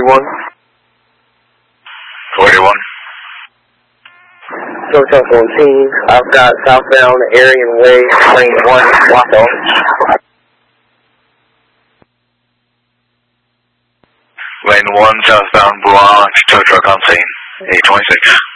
41. 41. Hotel 14. I've got southbound Aryan Way, lane 1, blocked off. Lane 1, southbound blocked, tow truck on scene, 826.